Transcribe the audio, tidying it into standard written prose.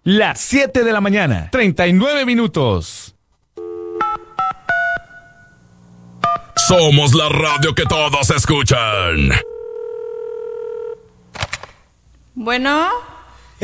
Las 7 de la mañana, 39 minutos. Somos la radio que todos escuchan. Bueno.